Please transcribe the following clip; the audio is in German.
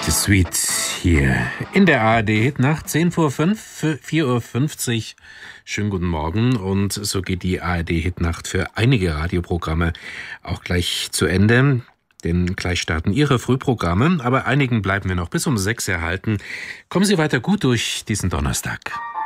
The Sweet hier in der ARD-Hitnacht, 10 vor 5, 4:50 Uhr. Schönen guten Morgen, und so geht die ARD-Hitnacht für einige Radioprogramme auch gleich zu Ende. Denn gleich starten Ihre Frühprogramme, aber einigen bleiben wir noch bis um 6 erhalten. Kommen Sie weiter gut durch diesen Donnerstag.